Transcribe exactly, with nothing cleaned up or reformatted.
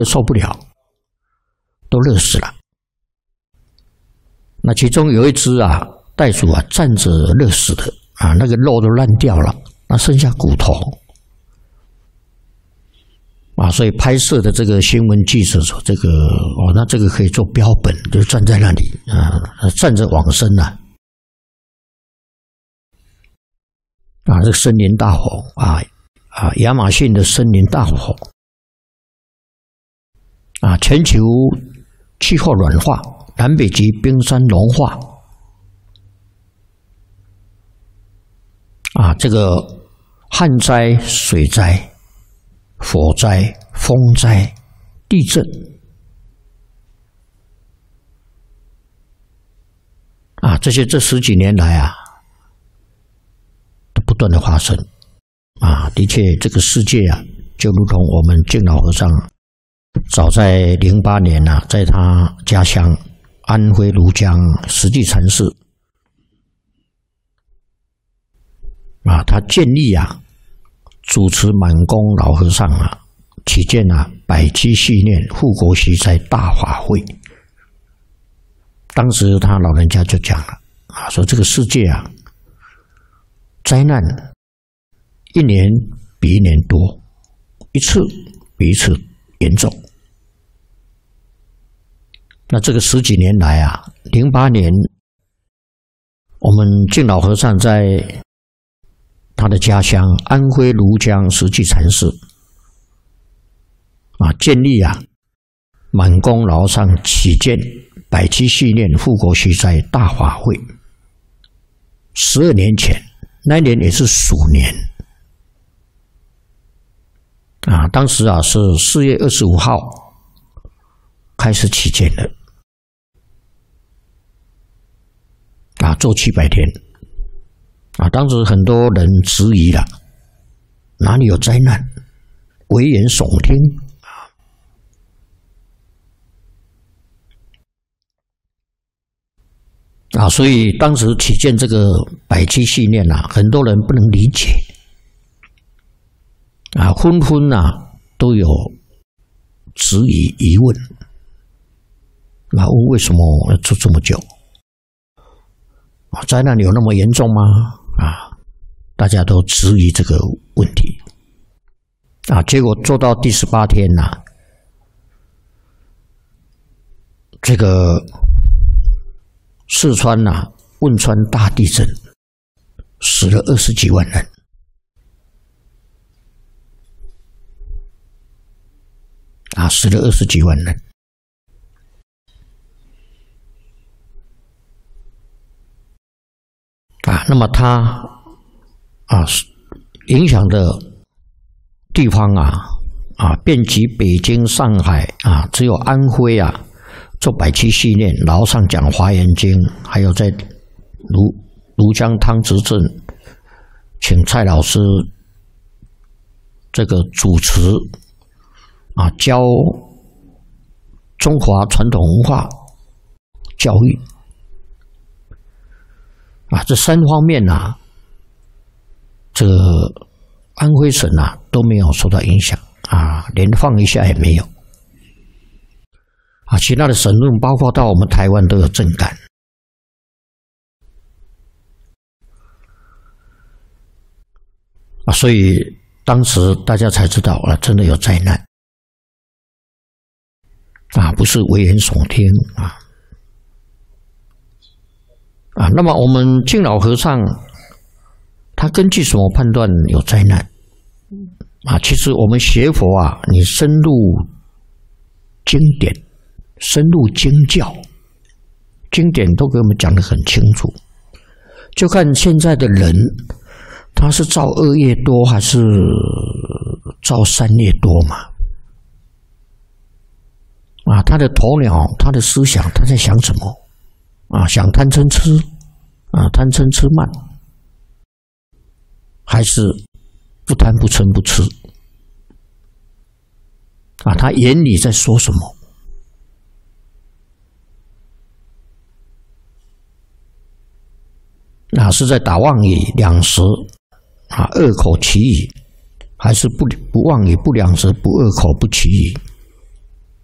受不了，都热死了。那其中有一只啊袋鼠啊站着热死的啊，那个肉都烂掉了，那剩下骨头啊，所以拍摄的这个新闻记者说：“这个哦，那这个可以做标本，就站在那里啊，站着往生啊。”啊，这个森林大火啊啊，亚马逊的森林大火啊，全球气候暖化，南北极冰山融化啊，这个旱灾、水灾、火灾、风灾、地震啊，这些这十几年来啊。不断的发生啊，的确，这个世界啊，就如同我们敬老和尚早在零八年啊，在他家乡安徽庐江实际禅寺啊，他建立啊，主持满公老和尚啊，起建啊百七系念护国息灾大法会。当时他老人家就讲了啊，说这个世界啊。灾难一年比一年多，一次比一次严重。那这个十几年来啊，零八年我们敬老和尚在他的家乡安徽庐江实际禅寺啊，建立啊满公老和尚起建百七系念护国息灾大法会。十二年前。那一年也是鼠年啊，当时啊是四月二十五号开始起建的啊，做七百天啊，当时很多人质疑了，哪里有灾难，危言耸听啊，所以当时起建这个百七系念啊，很多人不能理解啊，纷纷啊都有质疑疑问，那问为什么要做这么久？啊，灾难有那么严重吗？啊，大家都质疑这个问题啊，结果做到第十八天呐、啊，这个。四川呐、啊，汶川大地震，死了二十几万人。啊，死了二十几万人。啊，那么它啊影响的地方啊啊遍及北京、上海啊，只有安徽啊。做百七系念，然后上讲华严经，还有在庐庐江汤池镇，请蔡老师这个主持啊，教中华传统文化教育啊，这三方面啊，这个安徽省啊都没有受到影响啊，连放一下也没有。啊，其他的省份，包括到我们台湾都有震感。啊，所以当时大家才知道啊，真的有灾难。啊，不是危言耸听啊。啊，那么我们敬老和尚，他根据什么判断有灾难？啊，其实我们学佛啊，你深入经典。深入经教，经典都给我们讲得很清楚，就看现在的人，他是造恶业多还是造善业多嘛？啊，他的头脑，他的思想，他在想什么？啊，想贪嗔痴，啊，贪嗔痴慢，还是不贪不嗔不痴？啊，他眼里在说什么？啊，是在打妄语两舌啊，恶口绮语，还是不不妄语不两舌不恶口不绮语？